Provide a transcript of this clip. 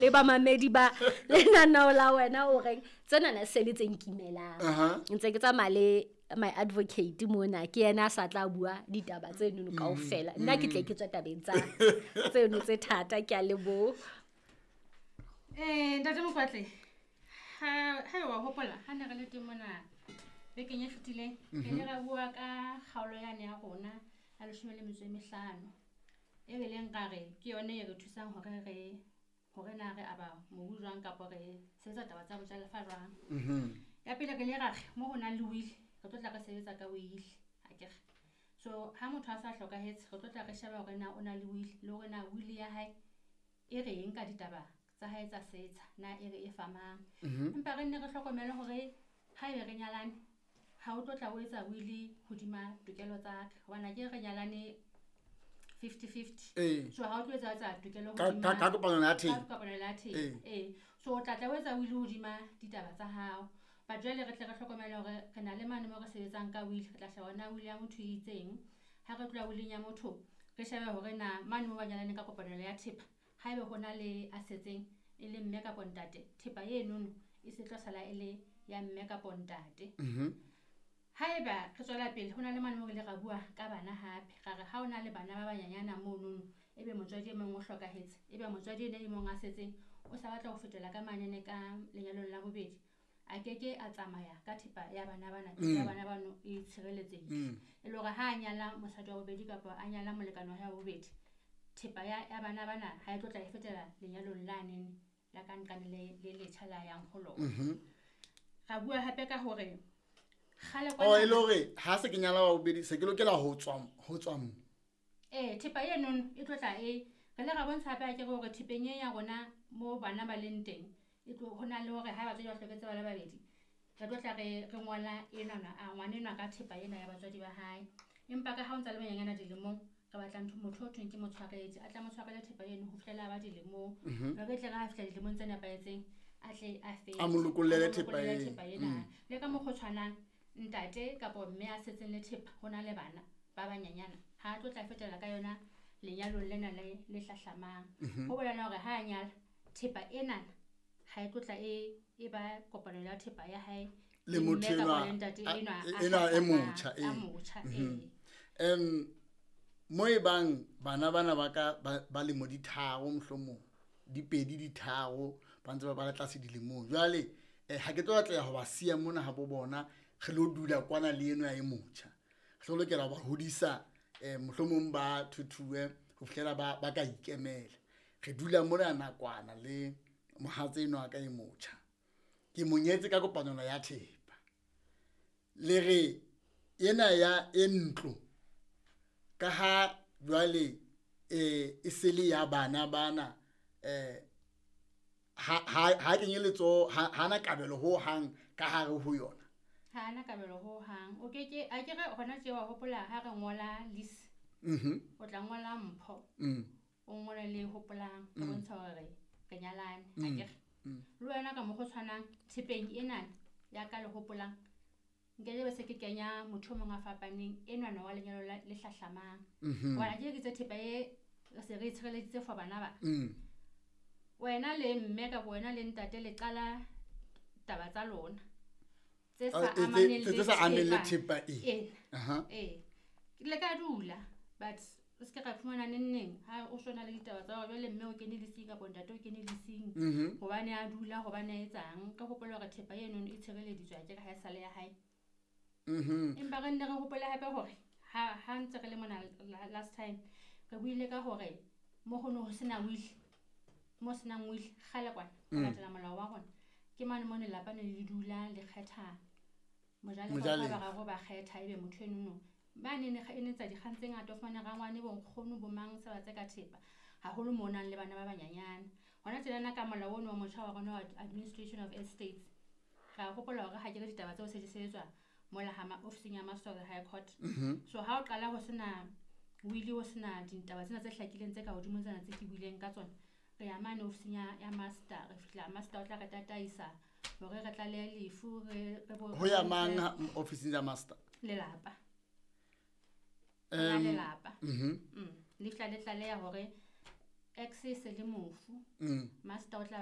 le ba mamedi ba lenaneo la wena o reng tsena na se le tseng kimelang ntse ke tsa male my advocate mona ke yena sa tla bua ditaba tseno kaofela nna ke tle ke tswa tabeng tsa tseno tse thata ke a lebo ntate Mokwatle ha wa hopola ha ne re le teng mona be ke nyefutile ke ne ra bua ka kgaolo yane ya rona a 15 e be leng gare ke yone e re thusang hore na re aba mo jwang ka re setsa taba tsa botsa lefa jwang ya pele ke le gage mo hona le will re tla ka sebetsa ka will akere so ha motho a sa hlokahetse re tla ka sheba hore na ona le will le hore na will ya hae e re eng ka ditaba tsa hae tsa setsa na e re e famang empa re ne re hlokomela hore ha e re nyalane ha o tla o etsa will hodima tokelo tsa ka hobane ke re nyalane 50-50 so ha o tlo etsa tokelo hodima ka kopano ya thei so o tla o etsa will hodima ditaba tsa hao ba jwale re tle re hlokomela hore re na le mane mo re sebetsang ka will re tla sheba na will ya motho e itseng ha re tloa will ya motho re shebe hore na mane mo ba nyalane ka kopano ya thepa ha ebe hona le asetseng e le mme ka pontate thepa ye nono e se tlo sala e le ya mme ka pontate haeba re tswela pele hona le mane mo re le ra bua ka bana hape ga re ha ona le bana ba banyanyana mo nono ebe motswadi e mong o hlokahetse ebe motswadi ene e mong a setseng o sa batla go fetela ka manene ka lenyalong la bobedi a keke a tsamaya ka thepa ya bana bana ya bana bano e tshireletsehile e le hore ha a nyala mosadi wa bobedi kapa a nyala molekano ya bobedi thepa ya bana bana ha e tlo tla e fetela lenyalong la nene la kankane le letšha la yang holo ga bua hape ka hore khale kwa e lore ha se ke nyala wa bobedi se ke lokela ho tswa mo thepa ye nono e tlo tla re le ga bontsha hape ke gore thepeng ya rona mo bana ba leng teng e tlo hona le hore ha batswadi ba hloketse ba le babedi re tlo tla re ngola enana a ngwanenwa ka thepa ena ya batswadi ba hae empa ka ha o ntse le banyanyana dilemong re batla motho o thweng ke motshwaretse a tla motshwarela thepa eno ho fihlela ba dilemong re tle ga fihla dilemong tse nepaetseng a tle a fe a molokollele thepa ena le ka mokgotshwanang ntate kapa mme a setseng le thepa hona le bana ba banyanyana ha tlo tla fetela ka yona lenyalong lena le hlahlamang ho bolela hore ha a nyala thepa ena ha e tlo e ba kopano ya thepa ya hae le motho ena e motjha mo e bang bana ba le mo ditharo mohlomong dipedi ditharo ba ntse ba ba tlase dilemong jwale ha ke tlo batla ho ba sia mona ha bo bona re lo dula kwana le eno ya e motjha re lokela ba hodisa mohlomong ba thuthuwe ho fihlela ba ka ikemela re dula mona nakwana le mohatse eno ka e motjha ke monyetse ka kopano ya thepa le re ena ya entlo ka ha jwale e sele ya bana ha kenyeletso ha na kabelo ho hang ka hare ho yona ha na kabelo ho hang o keke a ke re hona tsewa hopola ha re ngola list o tla ngola mpho o ngole le hopolang ka bontsha hore ke nyalane a ke le wena ka mo go tshwanang thepeng ena ya ka le hopolang nke be se ke kenya motho mong a fapaneng enwana wa lenyalo le hlahlamang wala ke tse thepa e se re tshireleditse for bana ba wena le mme ka wena le ntate le qala taba tsa lona tse sa amaneng le thepa le ka dula but se ka phumana neng ha o sona le ditaba tsa hore le mme o kene le singa bontate o kene le sing hobane a dula hobane etsang ka hopola hore thepa eno e tshireleditswe a ke ha e sale ya hae empa re nne re hopola hape hore ha ntse re le mona last time re buile ka hore mo go no sena will mo sena will khale kwana ka tla molao wa rona ke mane mo ne lapane le dula le kgetha mojale ba go ba kgetha ebe motho eno ba ne ne tsa di khantseng a tofana ga ngwane bo nkgono bo mang se ba tse ka thepa haholo mo nang le bana ba banyanyana hona tsena ka molao ono wa motho wa rona administration of estates ga go pola hore ha ke re ditaba tse o se di sebetswa mola ha ma officing ya master of the high court so ha o qala ho sena will o sena ditaba tsena tse hlakileng tse ka hodimo tsena tse ke buileng ka tsona re ya mane officing ya master re fitla master o tla ka tataisa hore re tla le lefu re ho ya mang officing ya master lelapa le fitla le tlaleha hore X se le mofu master o tla